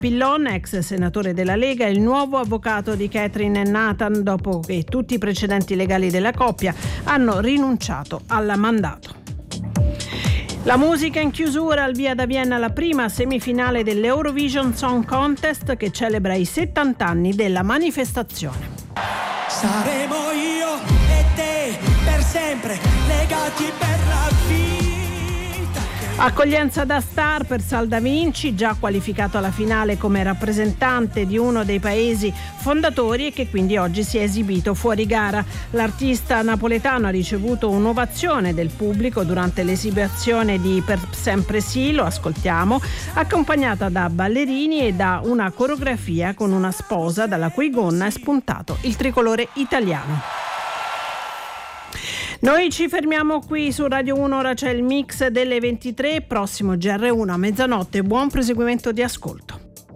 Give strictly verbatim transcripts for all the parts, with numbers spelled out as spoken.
Pillon, ex senatore della Lega, il nuovo avvocato di Catherine e Nathan dopo che tutti i precedenti legali della coppia hanno rinunciato al mandato. La musica in chiusura, al via da Vienna la prima semifinale dell'Eurovision Song Contest che celebra i settanta anni della manifestazione. Saremo io e te per sempre legati per la vita. Accoglienza da star per Sal Da Vinci, già qualificato alla finale come rappresentante di uno dei paesi fondatori e che quindi oggi si è esibito fuori gara. L'artista napoletano ha ricevuto un'ovazione del pubblico durante l'esibizione di Per Sempre Sì, lo ascoltiamo, accompagnata da ballerini e da una coreografia con una sposa dalla cui gonna è spuntato il tricolore italiano. Noi ci fermiamo qui su Radio uno, ora c'è il mix delle ventitré, prossimo G R uno a mezzanotte, buon proseguimento di ascolto.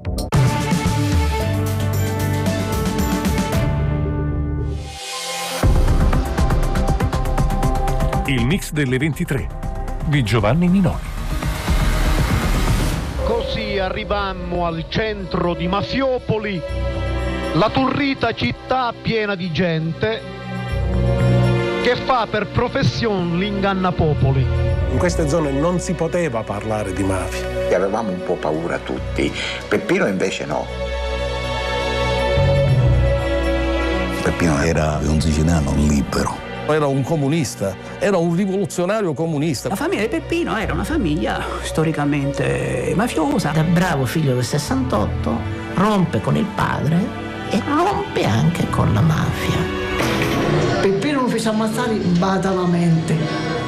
Il mix delle ventitré di Giovanni Minori. Così arrivammo al centro di Mafiopoli, la turrita città piena di gente che fa per professione l'ingannapopoli. In queste zone non si poteva parlare di mafia. E avevamo un po' paura tutti. Peppino invece no. Peppino era un siciliano libero. Era un comunista, era un rivoluzionario comunista. La famiglia di Peppino era una famiglia storicamente mafiosa. Da bravo figlio del sessantotto rompe con il padre e rompe anche con la mafia. Peppino lo fece ammazzare badanamente.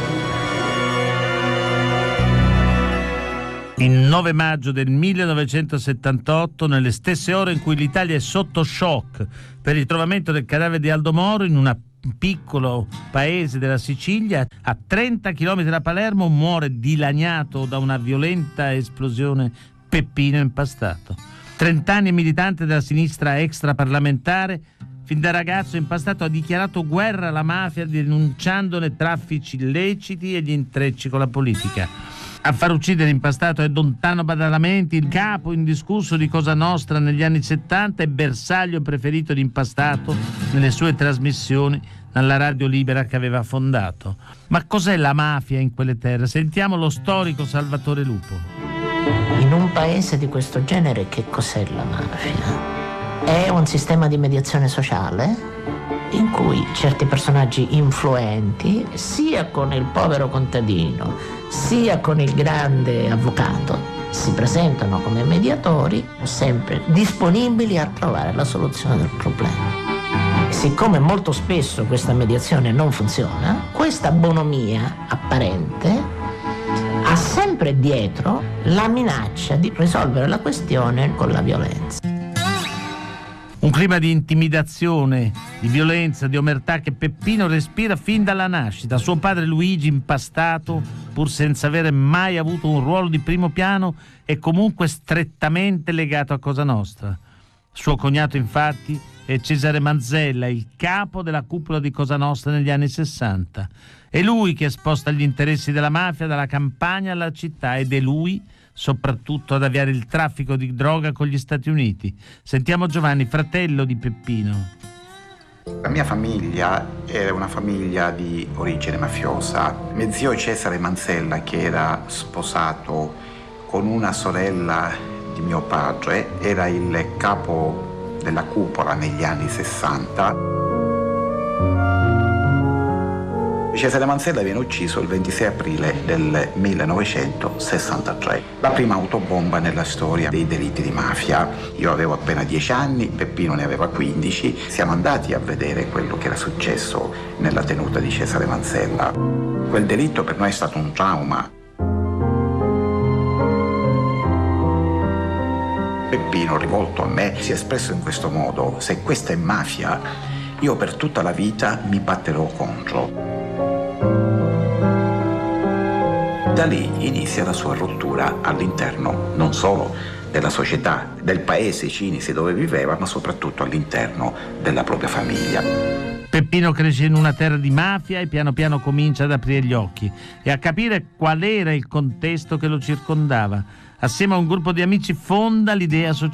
Il nove maggio del millenovecentosettantotto, nelle stesse ore in cui l'Italia è sotto shock per il ritrovamento del cadavere di Aldo Moro in un piccolo paese della Sicilia, a trenta chilometri da Palermo, muore dilaniato da una violenta esplosione Peppino Impastato. Trent'anni militante della sinistra extraparlamentare, fin da ragazzo Impastato ha dichiarato guerra alla mafia denunciandone traffici illeciti e gli intrecci con la politica. A far uccidere Impastato è Don Tano Badalamenti, il capo indiscusso di Cosa Nostra negli anni settanta e bersaglio preferito di Impastato nelle sue trasmissioni dalla Radio Libera che aveva fondato. Ma cos'è la mafia in quelle terre? Sentiamo lo storico Salvatore Lupo. In un paese di questo genere che cos'è la mafia? È un sistema di mediazione sociale in cui certi personaggi influenti, sia con il povero contadino, sia con il grande avvocato, si presentano come mediatori, sempre disponibili a trovare la soluzione del problema. Siccome molto spesso questa mediazione non funziona, questa bonomia apparente ha sempre dietro la minaccia di risolvere la questione con la violenza. Un clima di intimidazione, di violenza, di omertà che Peppino respira fin dalla nascita. Suo padre Luigi Impastato, pur senza avere mai avuto un ruolo di primo piano, è comunque strettamente legato a Cosa Nostra. Suo cognato, infatti, è Cesare Manzella, il capo della cupola di Cosa Nostra negli anni sessanta. È lui che sposta gli interessi della mafia dalla campagna alla città ed è lui soprattutto ad avviare il traffico di droga con gli Stati Uniti. Sentiamo Giovanni, fratello di Peppino. La mia famiglia era una famiglia di origine mafiosa. Mio zio Cesare Manzella, che era sposato con una sorella di mio padre, era il capo della cupola negli anni sessanta. Cesare Manzella viene ucciso il ventisei aprile del millenovecentosessantatré. La prima autobomba nella storia dei delitti di mafia. Io avevo appena dieci anni, Peppino ne aveva quindici. Siamo andati a vedere quello che era successo nella tenuta di Cesare Manzella. Quel delitto per noi è stato un trauma. Peppino, rivolto a me, si è espresso in questo modo: se questa è mafia, io per tutta la vita mi batterò contro. Da lì inizia la sua rottura all'interno non solo della società, del paese cinese dove viveva, ma soprattutto all'interno della propria famiglia. Peppino cresce in una terra di mafia e piano piano comincia ad aprire gli occhi e a capire qual era il contesto che lo circondava. Assieme a un gruppo di amici fonda l'Idea Sociale.